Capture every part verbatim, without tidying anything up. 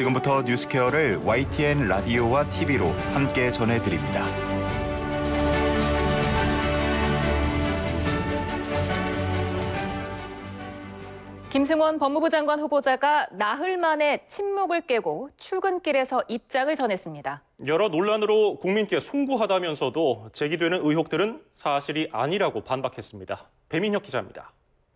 지금부터 뉴스케어를 와이티엔 라디오와 티비로 함께 전해드립니다. 김승원 법무부 장관 후보자가 나흘 만에 침묵을 깨고 출근길에서 입장을 전했습니다. 여러 논란으로 국민께 송구하다면서도 제기되는 의혹들은 사실이 아니라고 반박했습니다. 배민혁 기자입니다.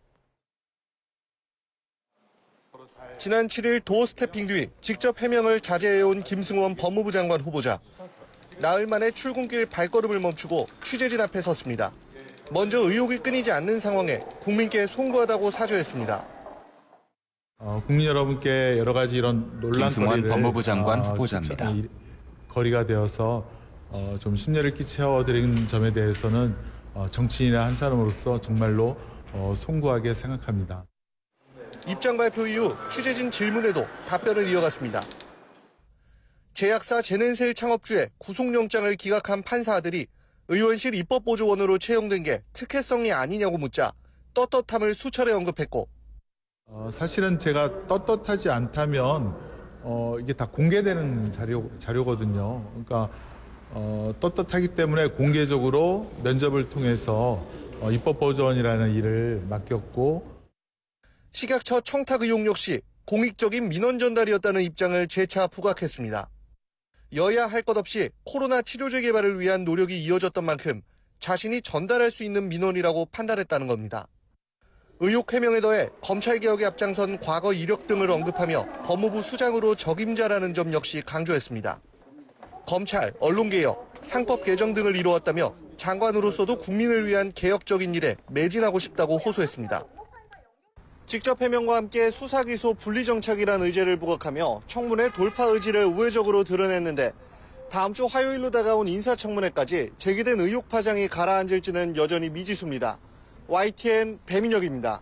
지난 칠 일 도어 스태핑 뒤 직접 해명을 자제해온 김승원 법무부 장관 후보자. 나흘 만에 출근길 발걸음을 멈추고 취재진 앞에 섰습니다. 먼저 의혹이 끊이지 않는 상황에 국민께 송구하다고 사죄했습니다. 어, 국민 여러분께 여러 가지 이런 논란거리를 김승원 법무부 장관 어, 후보자입니다. 거리가 되어서 어, 좀 심려를 끼쳐드린 점에 대해서는 어, 정치인의 한 사람으로서 정말로 어, 송구하게 생각합니다. 입장 발표 이후 취재진 질문에도 답변을 이어갔습니다. 제약사 제넨셀 창업주의 구속영장을 기각한 판사들이 의원실 입법보조원으로 채용된 게 특혜성이 아니냐고 묻자 떳떳함을 수차례 언급했고 어, 사실은 제가 떳떳하지 않다면 어, 이게 다 공개되는 자료, 자료거든요. 그러니까 어, 떳떳하기 때문에 공개적으로 면접을 통해서 어, 입법보조원이라는 일을 맡겼고 식약처 청탁 의혹 역시 공익적인 민원 전달이었다는 입장을 재차 부각했습니다. 여야 할 것 없이 코로나 치료제 개발을 위한 노력이 이어졌던 만큼 자신이 전달할 수 있는 민원이라고 판단했다는 겁니다. 의혹 해명에 더해 검찰개혁에 앞장선 과거 이력 등을 언급하며 법무부 수장으로 적임자라는 점 역시 강조했습니다. 검찰, 언론개혁, 상법 개정 등을 이루었다며 장관으로서도 국민을 위한 개혁적인 일에 매진하고 싶다고 호소했습니다. 직접 해명과 함께 수사기소 분리정착이란 의제를 부각하며 청문회 돌파 의지를 우회적으로 드러냈는데 다음 주 화요일로 다가온 인사청문회까지 제기된 의혹 파장이 가라앉을지는 여전히 미지수입니다. 와이티엔 배민혁입니다.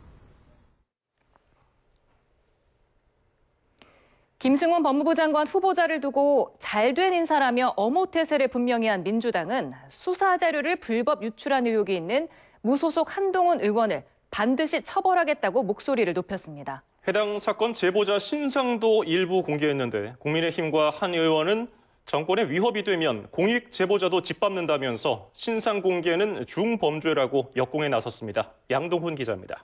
김승원 법무부 장관 후보자를 두고 잘된 인사라며 어모태세를 분명히 한 민주당은 수사 자료를 불법 유출한 의혹이 있는 무소속 한동훈 의원을 반드시 처벌하겠다고 목소리를 높였습니다. 해당 사건 제보자 신상도 일부 공개했는데 국민의힘과 한 의원은 정권에 위협이 되면 공익 제보자도 짓밟는다면서 신상 공개는 중범죄라고 역공에 나섰습니다. 양동훈 기자입니다.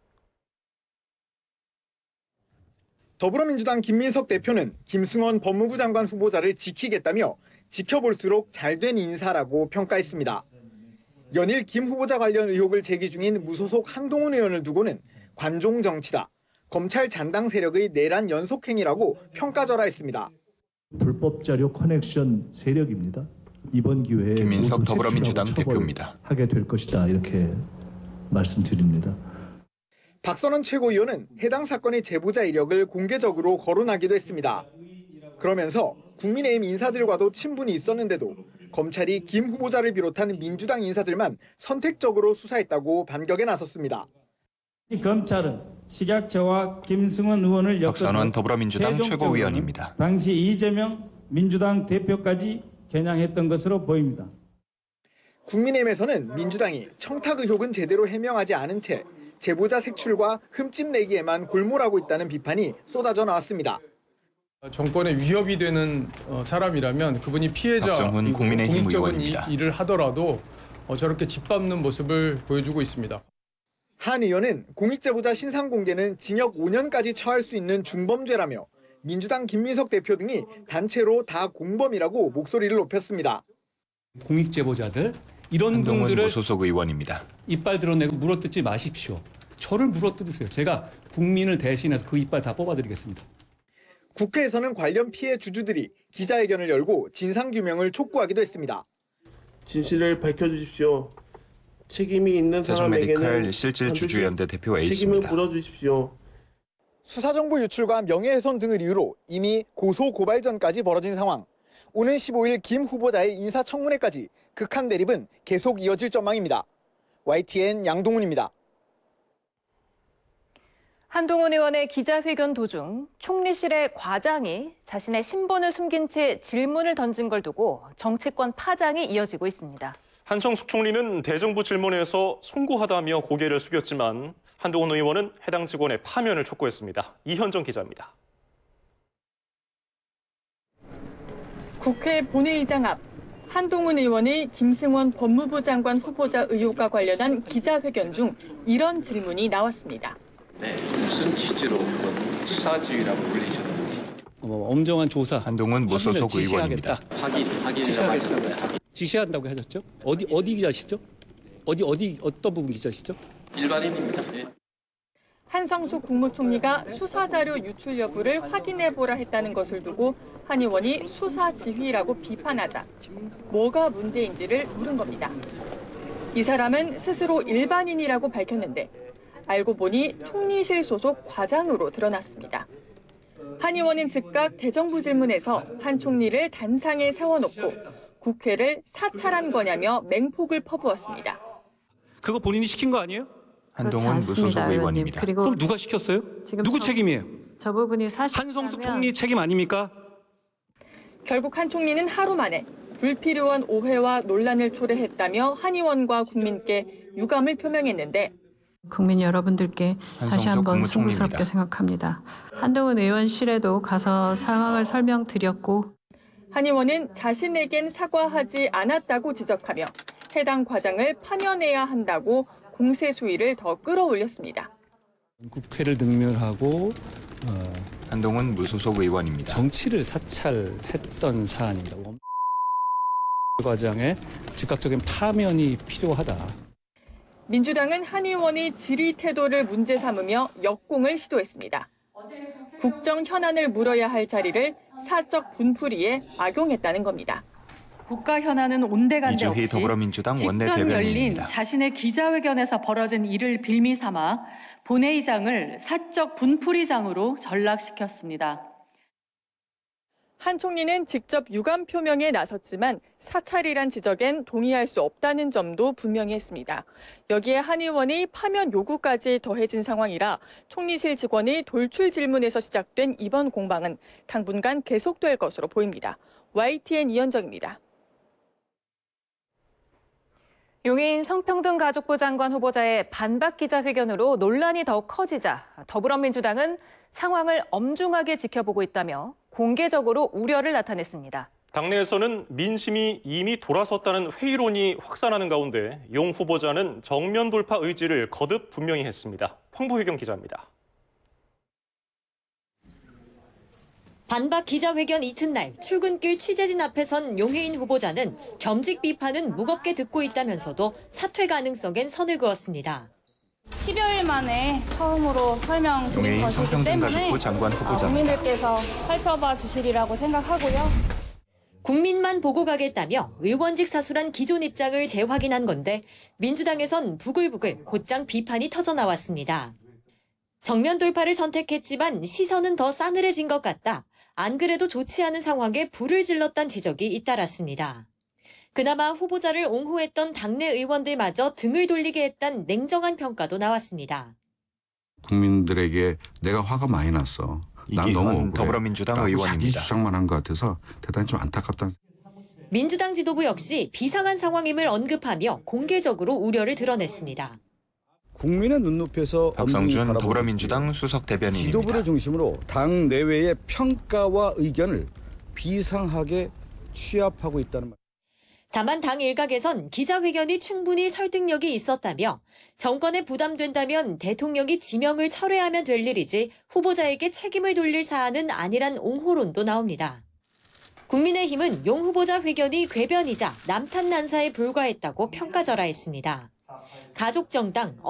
더불어민주당 김민석 대표는 김승원 법무부 장관 후보자를 지키겠다며 지켜볼수록 잘된 인사라고 평가했습니다. 연일 김 후보자 관련 의혹을 제기 중인 무소속 한동훈 의원을 두고는 관종 정치다, 검찰 잔당 세력의 내란 연속행위라고 평가절하했습니다. 불법 자료 커넥션 세력입니다. 이번 기회에 김민석 더불어민주당 대표입니다. 하게 될 것이다 이렇게 말씀드립니다. 박선원 최고위원은 해당 사건의 제보자 이력을 공개적으로 거론하기도 했습니다. 그러면서 국민의힘 인사들과도 친분이 있었는데도 검찰이 김 후보자를 비롯한 민주당 인사들만 선택적으로 수사했다고 반격에 나섰습니다. 검찰은 식약처와 김승원 의원을 엮어서 박선원 더불어민주당 최고위원입니다. 당시 이재명 민주당 대표까지 겨냥했던 것으로 보입니다. 국민의힘에서는 민주당이 청탁 의혹은 제대로 해명하지 않은 채 제보자 색출과 흠집 내기에만 골몰하고 있다는 비판이 쏟아져 나왔습니다. 정권에 위협이 되는 사람이라면 그분이 피해자, 박정훈 국민의힘 공익적인 의원입니다. 일을 하더라도 저렇게 짓밟는 모습을 보여주고 있습니다. 한 의원은 공익제보자 신상 공개는 징역 오 년까지 처할 수 있는 중범죄라며 민주당 김민석 대표 등이 단체로 다 공범이라고 목소리를 높였습니다. 공익제보자들 이런 한동훈 분들을 무소속 의원입니다. 이빨 드러내고 물어뜯지 마십시오. 저를 물어뜯으세요. 제가 국민을 대신해서 그 이빨 다 뽑아드리겠습니다. 국회에서는 관련 피해 주주들이 기자회견을 열고 진상규명을 촉구하기도 했습니다. 진실을 밝혀주십시오. 책임이 있는 사람에게는 실질 주주연대 대표 책임을 A씨입니다. 물어주십시오. 수사정보 유출과 명예훼손 등을 이유로 이미 고소 고발전까지 벌어진 상황. 오는 십오 일 김 후보자의 인사청문회까지 극한 대립은 계속 이어질 전망입니다. 와이티엔 양동훈입니다. 한동훈 의원의 기자회견 도중 총리실의 과장이 자신의 신분을 숨긴 채 질문을 던진 걸 두고 정치권 파장이 이어지고 있습니다. 한성숙 총리는 대정부 질문에서 송구하다며 고개를 숙였지만 한동훈 의원은 해당 직원의 파면을 촉구했습니다. 이현정 기자입니다. 국회 본회의장 앞 한동훈 의원의 김승원 법무부 장관 후보자 의혹과 관련한 기자회견 중 이런 질문이 나왔습니다. 네, 무슨 취지로 그건 수사지휘라고 불리셨는지. 어, 엄정한 조사. 한동훈 무소속 의원입니다. 확인, 확인이라고 하셨어요. 지시한다고 하셨죠? 어디 어디 기자시죠? 어디 어디 어떤 부분 기자시죠? 일반인입니다. 네. 한성수 국무총리가 수사자료 유출 여부를 확인해보라 했다는 것을 두고 한 의원이 수사 지휘라고 비판하자 뭐가 문제인지를 물은 겁니다. 이 사람은 스스로 일반인이라고 밝혔는데 알고 보니 총리실 소속 과장으로 드러났습니다. 한 의원은 즉각 대정부 질문에서 한 총리를 단상에 세워놓고 국회를 사찰한 거냐며 맹폭을 퍼부었습니다. 그거 본인이 시킨 거 아니에요? 한동훈 무소속 의원입니다. 그리고 그럼 누가 시켰어요? 누구 저, 책임이에요? 저 부분이 사실 한성숙 총리 책임 아닙니까? 결국 한 총리는 하루 만에 불필요한 오해와 논란을 초래했다며 한 의원과 국민께 유감을 표명했는데 국민 여러분들께 다시 한번 국무총리입니다. 송구스럽게 생각합니다. 한동훈 의원실에도 가서 상황을 설명드렸고 한 의원은 자신에겐 사과하지 않았다고 지적하며 해당 과장을 파면해야 한다고 공세 수위를 더 끌어올렸습니다. 국회를 능멸하고 어, 한동훈 무소속 의원입니다. 정치를 사찰했던 사안입니다. 과장의 즉각적인 파면이 필요하다. 민주당은 한 의원의 질의 태도를 문제 삼으며 역공을 시도했습니다. 국정 현안을 물어야 할 자리를 사적 분풀이에 악용했다는 겁니다. 국가 현안은 온데간데 이주희 없이 더불어민주당 직전 열린 원내대변인입니다. 자신의 기자회견에서 벌어진 일을 빌미 삼아 본회의장을 사적 분풀이장으로 전락시켰습니다. 한 총리는 직접 유감 표명에 나섰지만 사찰이란 지적엔 동의할 수 없다는 점도 분명히 했습니다. 여기에 한 의원의 파면 요구까지 더해진 상황이라 총리실 직원의 돌출 질문에서 시작된 이번 공방은 당분간 계속될 것으로 보입니다. 와이티엔 이현정입니다. 용해인 성평등가족부 장관 후보자의 반박 기자회견으로 논란이 더욱 커지자 더불어민주당은 상황을 엄중하게 지켜보고 있다며 공개적으로 우려를 나타냈습니다. 당내에서는 민심이 이미 돌아섰다는 회의론이 확산하는 가운데 용 후보자는 정면 돌파 의지를 거듭 분명히 했습니다. 황보혜경 기자입니다. 반박 기자회견 이튿날 출근길 취재진 앞에 선 용해인 후보자는 겸직 비판은 무겁게 듣고 있다면서도 사퇴 가능성엔 선을 그었습니다. 십여일 만에 처음으로 설명드린 것이기 때문에 장관 후보자. 국민들께서 살펴봐 주시리라고 생각하고요. 국민만 보고 가겠다며 의원직 사수란 기존 입장을 재확인한 건데 민주당에선 부글부글 곧장 비판이 터져나왔습니다. 정면 돌파를 선택했지만 시선은 더 싸늘해진 것 같다. 안 그래도 좋지 않은 상황에 불을 질렀다는 지적이 잇따랐습니다. 그나마 후보자를 옹호했던 당내 의원들마저 등을 돌리게 했다는 냉정한 평가도 나왔습니다. 국민들에게 내가 화가 많이 났어. 난 너무 억울해. 더불어민주당 자기 의원입니다. 주장만 한 것 같아서 대단히 좀 안타깝다. 민주당 지도부 역시 비상한 상황임을 언급하며 공개적으로 우려를 드러냈습니다. 국민의 눈높이에서 박성준 더불어민주당 수석 대변인입니다. 지도부를 중심으로 당 내외의 평가와 의견을 비상하게 취합하고 있다는 말. 다만 당 일각에선 기자회견이 충분히 설득력이 있었다며 정권에 부담된다면 대통령이 지명을 철회하면 될 일이지 후보자에게 책임을 돌릴 사안은 아니란 옹호론도 나옵니다. 국민의힘은 용 후보자 회견이 궤변이자 남탓난사에 불과했다고 평가절하했습니다. 가족정당